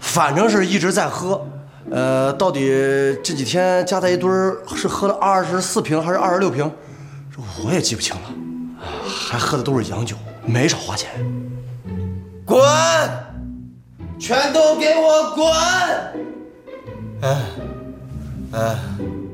反正是一直在喝。到底这几天加在一堆儿是喝了24瓶还是26瓶，我也记不清了。还喝的都是洋酒，没少花钱。 滚！全都给我滚！